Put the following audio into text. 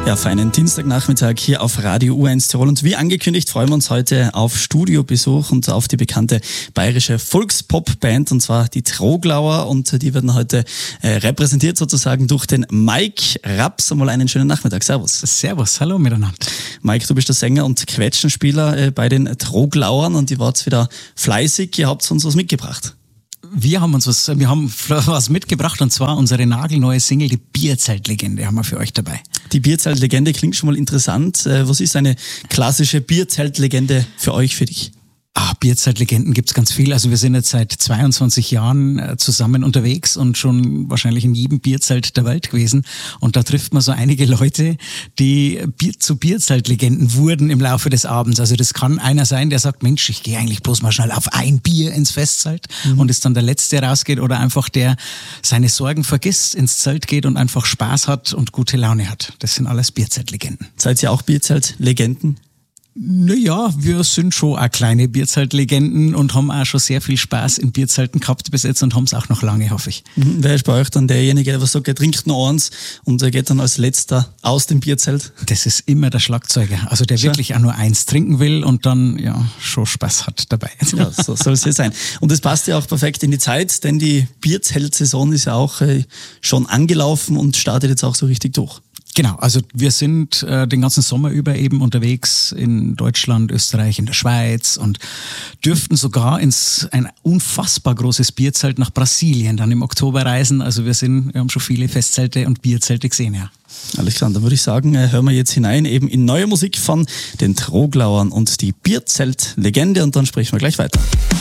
Ja, feinen Dienstagnachmittag hier auf Radio U1 Tirol und wie angekündigt freuen wir uns heute auf Studiobesuch und auf die bekannte bayerische Volkspop-Band und zwar die Troglauer und die werden heute repräsentiert sozusagen durch den Mike Raps. Einmal einen schönen Nachmittag. Servus. Servus, hallo miteinander. Mike, du bist der Sänger und Quetschenspieler bei den Troglauern und ihr wart wieder fleißig. Ihr habt uns was mitgebracht. Wir haben was mitgebracht und zwar unsere nagelneue Single, die Bierzeltlegende, haben wir für euch dabei. Die Bierzeltlegende klingt schon mal interessant. Was ist eine klassische Bierzeltlegende für euch, für dich? Bierzeltlegenden gibt's ganz viel. Also wir sind jetzt seit 22 Jahren zusammen unterwegs und schon wahrscheinlich in jedem Bierzelt der Welt gewesen. Und da trifft man so einige Leute, die zu Bierzeltlegenden wurden im Laufe des Abends. Also das kann einer sein, der sagt, Mensch, ich gehe eigentlich bloß mal schnell auf ein Bier ins Festzelt und ist dann der Letzte, der rausgeht. Oder einfach der seine Sorgen vergisst, ins Zelt geht und einfach Spaß hat und gute Laune hat. Das sind alles Bierzeltlegenden. Seid ihr auch Bierzeltlegenden? Naja, wir sind schon auch kleine Bierzeltlegenden und haben auch schon sehr viel Spaß in Bierzelten gehabt bis jetzt und haben es auch noch lange, hoffe ich. Wer ist bei euch dann derjenige, der sagt, er trinkt nur eins und er geht dann als Letzter aus dem Bierzelt? Das ist immer der Schlagzeuger, also der wirklich auch nur eins trinken will und dann ja schon Spaß hat dabei. Ja, so soll es ja sein. Und das passt ja auch perfekt in die Zeit, denn die Bierzeltsaison ist ja auch schon angelaufen und startet jetzt auch so richtig durch. Genau, also wir sind den ganzen Sommer über eben unterwegs in Deutschland, Österreich, in der Schweiz und dürften sogar ins ein unfassbar großes Bierzelt nach Brasilien dann im Oktober reisen. Also wir haben schon viele Festzelte und Bierzelte gesehen, ja. Alles klar, dann würde ich sagen, hören wir jetzt hinein eben in neue Musik von den Troglauern und die Bierzeltlegende und dann sprechen wir gleich weiter.